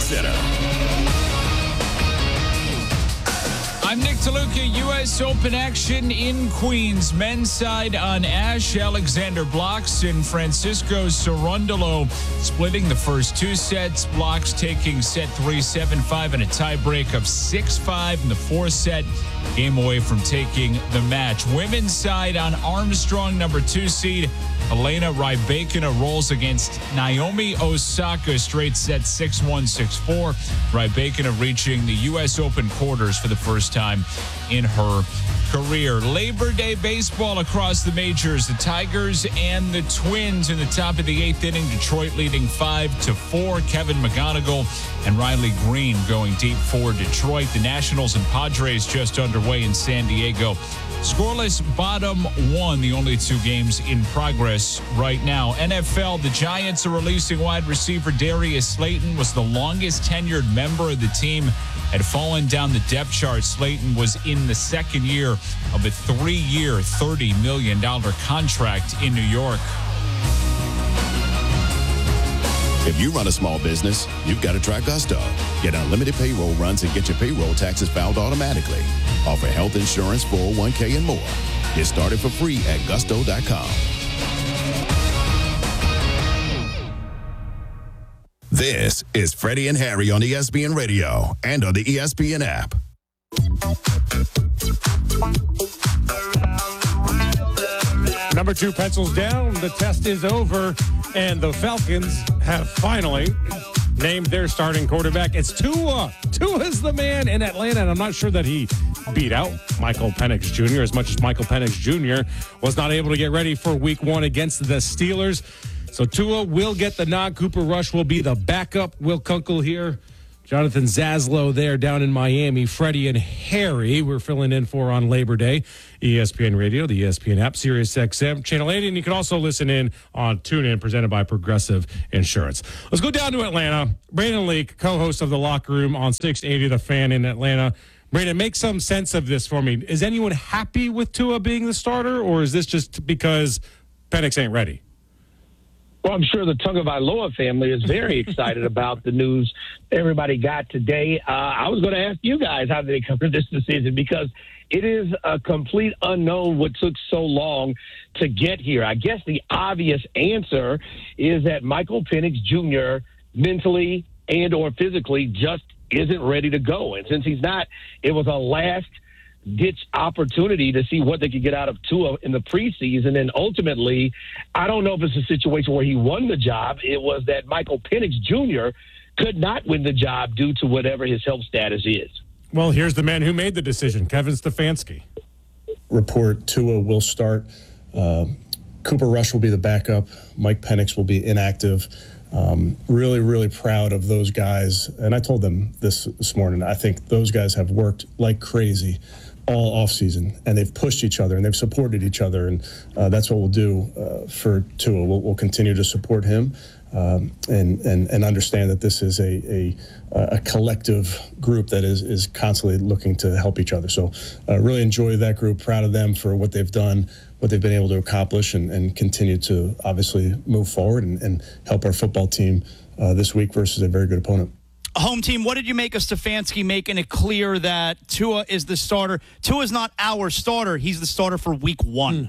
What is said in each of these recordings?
Center. I'm Nick DeLuca. U.S. Open action in Queens. Men's side on Ash, Alexander Blocks and Francisco Cerundolo splitting the first two sets. Blocks taking set 3, 7-5 and a tiebreak of 6-5 in the fourth set. Game away from taking the match. Women's side on Armstrong, number 2 seed. Elena Rybakina rolls against Naomi Osaka, straight set 6-1, 6-4. Rybakina reaching the U.S. Open quarters for the first time in her career. Labor Day baseball across the majors. The Tigers and the Twins in the top of the 8th inning. Detroit leading 5-4. Kevin McGonigal and Riley Green going deep for Detroit. The Nationals and Padres just underway in San Diego. Scoreless bottom 1, the only 2 games in progress right now. NFL, the Giants are releasing wide receiver Darius Slayton, was the longest tenured member of the team, had fallen down the depth chart. Slayton was in the second year of a 3-year, $30 million contract in New York. If you run a small business, you've got to try Gusto. Get unlimited payroll runs and get your payroll taxes filed automatically. Offer health insurance, 401k, and more. Get started for free at gusto.com. This is Freddie and Harry on ESPN Radio and on the ESPN app. Number 2 pencils down. The test is over, and the Falcons have finally named their starting quarterback. It's Tua. Tua's the man in Atlanta, and I'm not sure that he beat out Michael Penix Jr. as much as Michael Penix Jr. was not able to get ready for Week 1 against the Steelers. So Tua will get the nod. Cooper Rush will be the backup. Will Kunkel here. Jonathan Zaslow there down in Miami. Freddie and Harry we're filling in for on Labor Day. ESPN Radio, the ESPN app, Sirius XM, Channel 80, and you can also listen in on TuneIn, presented by Progressive Insurance. Let's go down to Atlanta. Brandon Leak, co-host of The Locker Room on 680 The Fan in Atlanta. Brandon, make some sense of this for me. Is anyone happy with Tua being the starter, or is this just because Penix ain't ready? Well, I'm sure the Tagovailoa family is very excited about the news everybody got today. I was going to ask you guys how they come to this decision, because it is a complete unknown what took so long to get here. I guess the obvious answer is that Michael Penix Jr. mentally and or physically just isn't ready to go. And since he's not, it was a last-ditch opportunity to see what they could get out of Tua in the preseason. And ultimately, I don't know if it's a situation where he won the job. It was that Michael Penix Jr. could not win the job due to whatever his health status is. Well, here's the man who made the decision, Kevin Stefanski. Report Tua will start. Cooper Rush will be the backup. Mike Penix will be inactive. Really, really proud of those guys. And I told them this morning, I think those guys have worked like crazy all offseason, and they've pushed each other and they've supported each other. And that's what we'll do for Tua. We'll continue to support him and understand that this is a collective group that is constantly looking to help each other. So really enjoy that group, proud of them for what they've done, what they've been able to accomplish, and continue to obviously move forward and help our football team this week versus a very good opponent. Home team, what did you make of Stefanski making it clear that Tua is the starter? Tua is not our starter. He's the starter for Week 1.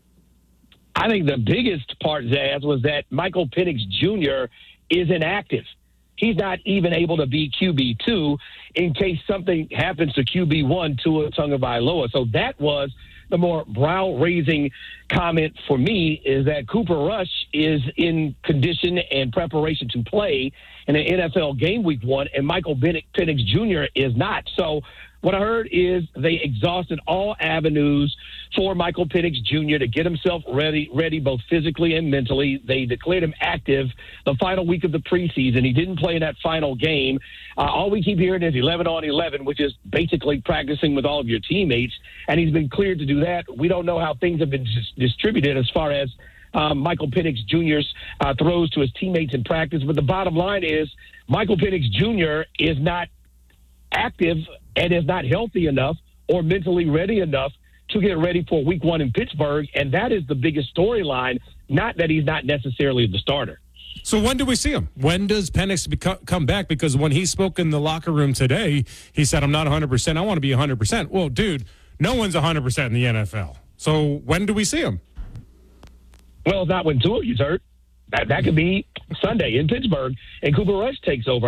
I think the biggest part, Zaz, was that Michael Penix Jr. is inactive. He's not even able to be QB2 in case something happens to QB1, Tua Tagovailoa. So that was the more brow-raising comment for me, is that Cooper Rush is in condition and preparation to play in an NFL game Week 1, and Michael Penix Jr. is not. So what I heard is they exhausted all avenues for Michael Penix Jr. to get himself ready both physically and mentally. They declared him active the final week of the preseason. He didn't play in that final game. All we keep hearing is 11 on 11, which is basically practicing with all of your teammates, and he's been cleared to do that. We don't know how things have been distributed as far as Michael Penix Jr.'s throws to his teammates in practice. But the bottom line is Michael Penix Jr. is not active and is not healthy enough or mentally ready enough to get ready for Week 1 in Pittsburgh, and that is the biggest storyline, not that he's not necessarily the starter. So when do we see him? When does Penix come back? Because when he spoke in the locker room today, he said, I'm not 100%. I want to be 100%. Well, dude, no one's 100% in the NFL. So when do we see him? Well, not when Tua gets hurt. That could be Sunday in Pittsburgh, and Cooper Rush takes over.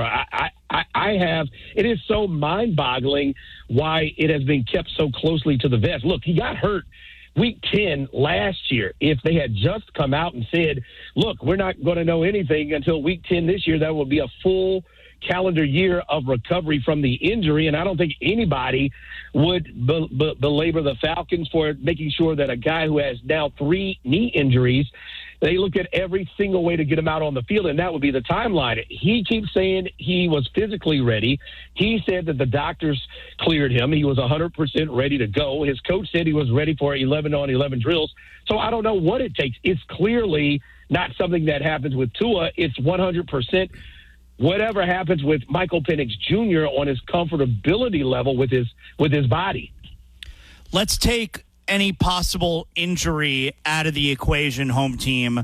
It is so mind-boggling why it has been kept so closely to the vest. Look, he got hurt Week 10 last year. If they had just come out and said, look, we're not going to know anything until Week 10 this year, that will be a full calendar year of recovery from the injury. And I don't think anybody would belabor the Falcons for making sure that a guy who has now 3 knee injuries, they look at every single way to get him out on the field, and that would be the timeline. He keeps saying he was physically ready. He said that the doctors cleared him. He was 100% ready to go. His coach said he was ready for 11-on-11 drills. So I don't know what it takes. It's clearly not something that happens with Tua. It's 100% whatever happens with Michael Penix Jr. on his comfortability level with his body. Let's take any possible injury out of the equation, home team.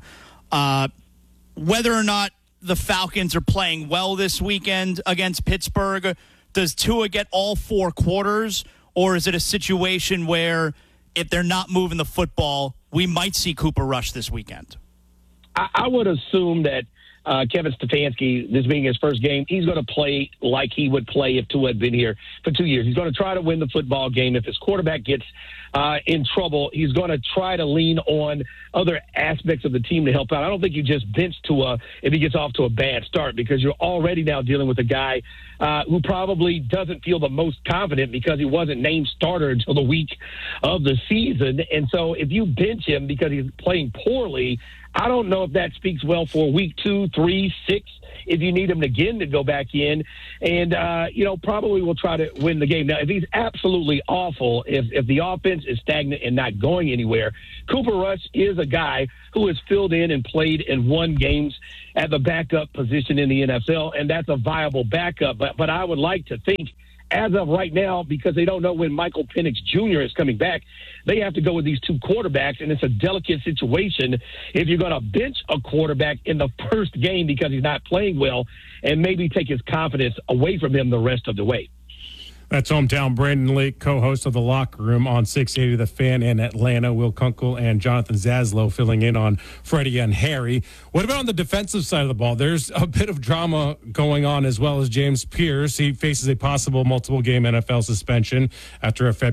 Whether or not the Falcons are playing well this weekend against Pittsburgh, does Tua get all 4 quarters, or is it a situation where if they're not moving the football, we might see Cooper Rush this weekend? I would assume that Kevin Stefanski, this being his first game, he's going to play like he would play if Tua had been here for 2 years. He's going to try to win the football game. If his quarterback gets in trouble, he's going to try to lean on other aspects of the team to help out. I don't think you just bench Tua if he gets off to a bad start, because you're already now dealing with a guy who probably doesn't feel the most confident because he wasn't named starter until the week of the season. And so if you bench him because he's playing poorly, I don't know if that speaks well for week 2, 3, 6, if you need him again to go back in. And, probably will try to win the game. Now, if he's absolutely awful, if the offense is stagnant and not going anywhere, Cooper Rush is a guy who has filled in and played and won games at the backup position in the NFL, and that's a viable backup. But I would like to think, as of right now, because they don't know when Michael Penix Jr. is coming back, they have to go with these 2 quarterbacks, and it's a delicate situation if you're going to bench a quarterback in the first game because he's not playing well and maybe take his confidence away from him the rest of the way. That's hometown Brandon Lake, co-host of The Locker Room on 680 The Fan in Atlanta. Will Kunkel and Jonathan Zaslow filling in on Freddie and Harry. What about on the defensive side of the ball? There's a bit of drama going on as well as James Pierce. He faces a possible multiple-game NFL suspension after a February